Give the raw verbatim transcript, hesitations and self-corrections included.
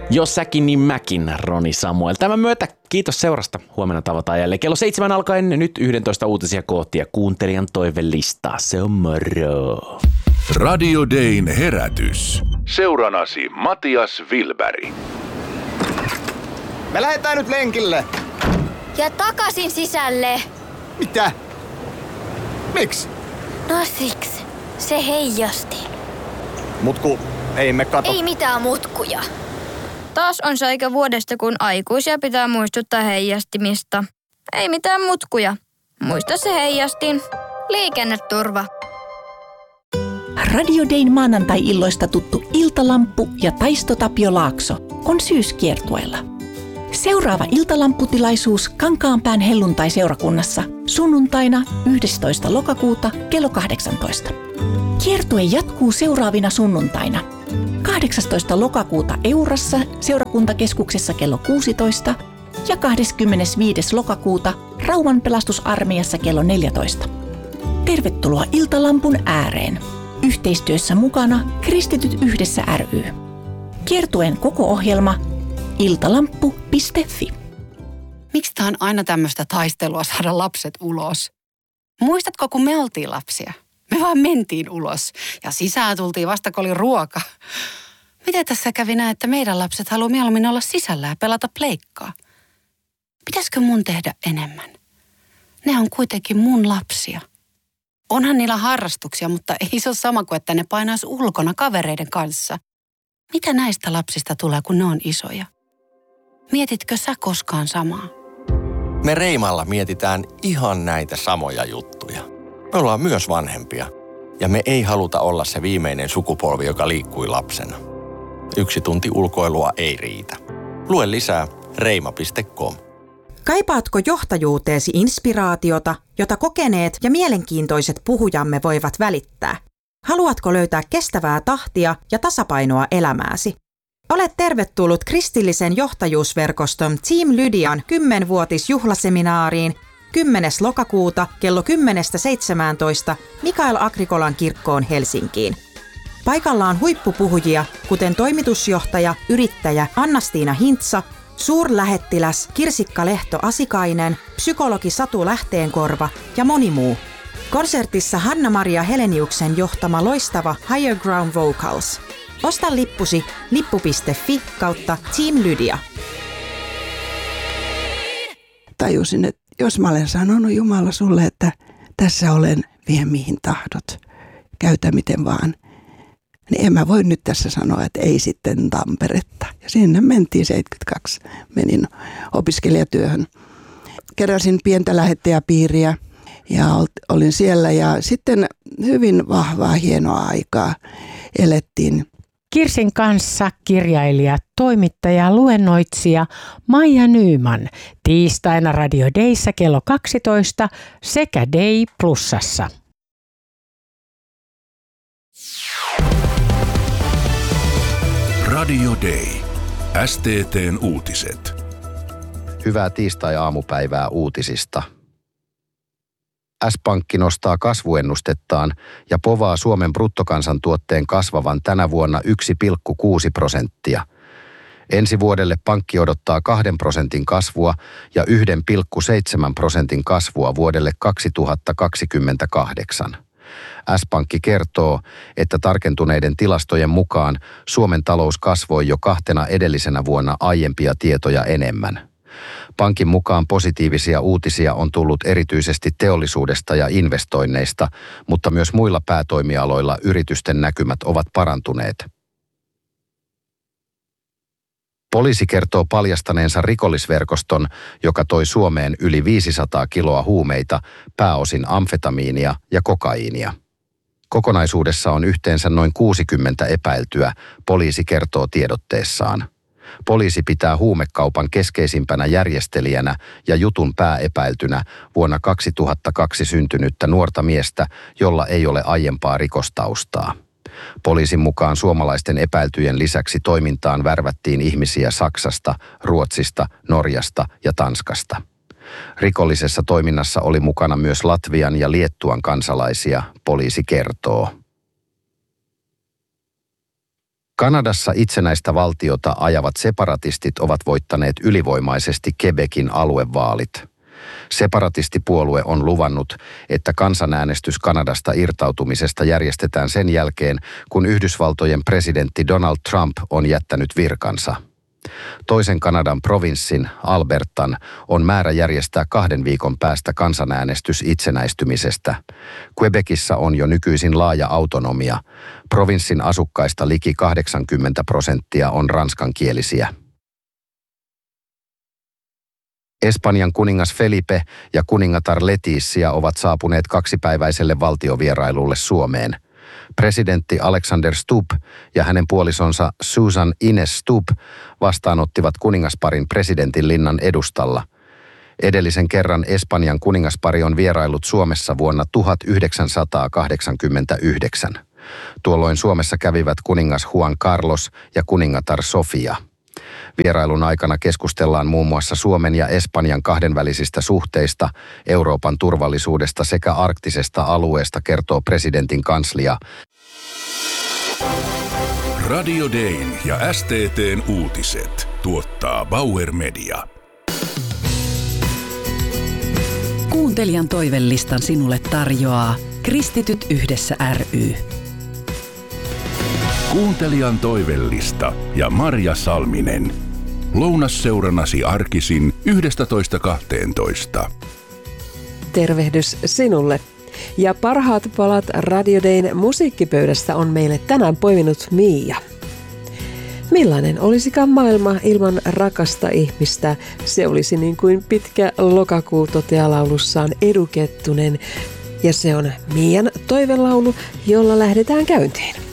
Jos säkin, niin mäkin, Roni Samuel. Tämän myötä kiitos seurasta. Huomenna tavataan jälleen kello seitsemän alkaen. Nyt yksitoista uutisia koottia kuuntelijan toivelistaa. Se on moro. Radio Dayn herätys. Seuranasi Matias Wilberg. Me lähdetään nyt lenkille. Ja takaisin sisälle. Mitä? Miksi? No siksi. Se heijasti. Mutku, ei me kato. Ei mitään mutkuja. Taas on se aika vuodesta, kun aikuisia pitää muistuttaa heijastimista. Ei mitään mutkuja. Muista se heijastin. Liikenneturva. Radio Dayn maanantai-illoista tuttu Iltalamppu ja Taisto Tapio Laakso on syyskiertueella. Seuraava iltalamputilaisuus Kankaanpään helluntai-seurakunnassa sunnuntaina yhdestoista lokakuuta kello kahdeksantoista. Kiertue jatkuu seuraavina sunnuntaina. kahdeksastoista lokakuuta Eurassa seurakuntakeskuksessa kello kuusitoista ja kahdeskymmenesviides lokakuuta Rauman pelastusarmeijassa kello neljätoista. Tervetuloa Iltalampun ääreen. Yhteistyössä mukana Kristityt yhdessä ry. Kiertueen koko ohjelma iltalamppu piste fi. Miksi tää on aina tämmöistä taistelua saada lapset ulos? Muistatko, kun me oltiin lapsia? Me vaan mentiin ulos ja sisään tultiin vasta, kun oli ruoka. Miten tässä kävi näin, että meidän lapset haluaa mieluummin olla sisällä ja pelata pleikkaa? Pitäisikö mun tehdä enemmän? Ne on kuitenkin mun lapsia. Onhan niillä harrastuksia, mutta ei se ole sama kuin, että ne painaisi ulkona kavereiden kanssa. Mitä näistä lapsista tulee, kun ne on isoja? Mietitkö sä koskaan samaa? Me Reimalla mietitään ihan näitä samoja juttuja. Me ollaan myös vanhempia ja me ei haluta olla se viimeinen sukupolvi, joka liikkui lapsena. Yksi tunti ulkoilua ei riitä. Lue lisää reima piste com. Kaipaatko johtajuuteesi inspiraatiota, jota kokeneet ja mielenkiintoiset puhujamme voivat välittää? Haluatko löytää kestävää tahtia ja tasapainoa elämääsi? Olet tervetullut kristillisen johtajuusverkoston Team Lydian kymmenvuotisjuhlaseminaariin kymmenes lokakuuta kello kymmenestä seitsemääntoista Mikael Agrikolan kirkkoon Helsinkiin. Paikalla on huippupuhujia, kuten toimitusjohtaja, yrittäjä Anna-Stiina Hintsa, suurlähettiläs Kirsikka Lehto-Asikainen, psykologi Satu Lähteenkorva ja moni muu. Konsertissa Hanna-Maria Heleniuksen johtama loistava Higher Ground Vocals. Osta lippusi lippu piste fi kautta Team Lydia. Tajusin, että jos mä olen sanonut Jumala sulle, että tässä olen, vie mihin tahdot, käytä miten vaan, niin en mä voi nyt tässä sanoa, että ei sitten Tamperetta. Ja sinne mentiin seitsemänkymmentäkaksi, menin opiskelijatyöhön. Keräsin pientä lähettäjäpiiriä ja olin siellä ja sitten hyvin vahvaa, hienoa aikaa elettiin. Kirsin kanssa kirjailija, toimittaja, luennoitsija Maija Nyman tiistaina Radio Dayssä kello kaksitoista sekä Day Plusassa. Radio Day. S T T:n uutiset. Hyvää tiistai-aamupäivää uutisista. S-Pankki nostaa kasvuennustettaan ja povaa Suomen bruttokansantuotteen kasvavan tänä vuonna yksi pilkku kuusi prosenttia. Ensi vuodelle pankki odottaa kahden prosentin kasvua ja yksi pilkku seitsemän prosentin kasvua vuodelle kaksituhattakaksikymmentäkahdeksan. S-Pankki kertoo, että tarkentuneiden tilastojen mukaan Suomen talous kasvoi jo kahtena edellisenä vuonna aiempia tietoja enemmän. Pankin mukaan positiivisia uutisia on tullut erityisesti teollisuudesta ja investoinneista, mutta myös muilla päätoimialoilla yritysten näkymät ovat parantuneet. Poliisi kertoo paljastaneensa rikollisverkoston, joka toi Suomeen yli viisisataa kiloa huumeita, pääosin amfetamiinia ja kokaiinia. Kokonaisuudessa on yhteensä noin kuusikymmentä epäiltyä, poliisi kertoo tiedotteessaan. Poliisi pitää huumekaupan keskeisimpänä järjestelijänä ja jutun pääepäiltynä vuonna kaksituhattakaksi syntynyttä nuorta miestä, jolla ei ole aiempaa rikostaustaa. Poliisin mukaan suomalaisten epäiltyjen lisäksi toimintaan värvättiin ihmisiä Saksasta, Ruotsista, Norjasta ja Tanskasta. Rikollisessa toiminnassa oli mukana myös Latvian ja Liettuan kansalaisia, poliisi kertoo. Kanadassa itsenäistä valtiota ajavat separatistit ovat voittaneet ylivoimaisesti Quebecin aluevaalit. Separatistipuolue on luvannut, että kansanäänestys Kanadasta irtautumisesta järjestetään sen jälkeen, kun Yhdysvaltojen presidentti Donald Trump on jättänyt virkansa. Toisen Kanadan provinssin, Albertan, on määrä järjestää kahden viikon päästä kansanäänestys itsenäistymisestä. Quebecissä on jo nykyisin laaja autonomia. Provinssin asukkaista liki kahdeksankymmentä prosenttia on ranskankielisiä. Espanjan kuningas Felipe ja kuningatar Letizia ovat saapuneet kaksipäiväiselle valtiovierailulle Suomeen. Presidentti Alexander Stubb ja hänen puolisonsa Susan Ines Stubb vastaanottivat kuningasparin presidentin linnan edustalla. Edellisen kerran Espanjan kuningaspari on vieraillut Suomessa vuonna tuhatyhdeksänsataakahdeksankymmentäyhdeksän. Tuolloin Suomessa kävivät kuningas Juan Carlos ja kuningatar Sofia. Vierailun aikana keskustellaan muun muassa Suomen ja Espanjan kahdenvälisistä suhteista, Euroopan turvallisuudesta sekä arktisesta alueesta, kertoo presidentin kanslia. Radio Dayn ja S T T:n uutiset tuottaa Bauer Media. Kuuntelijan toivelistan sinulle tarjoaa Kristityt yhdessä ry. Kuuntelijan toivellista ja Marja Salminen. Lounasseurannasi arkisin yhdestätoista kahteentoista. Tervehdys sinulle. Ja parhaat palat Radio Dayn musiikkipöydässä on meille tänään poiminut Miia. Millainen olisikaan maailma ilman rakasta ihmistä? Se olisi niin kuin pitkä lokakuu toteaa laulussaan Edu Kettunen. Ja se on Miian toivelaulu, jolla lähdetään käyntiin.